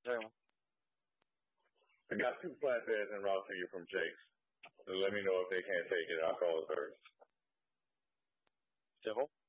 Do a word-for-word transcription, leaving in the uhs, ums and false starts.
Yeah. I got two flatbeds and raw for you from Jake's. So let me know if they can't take it. I'll call it first. C'est bon?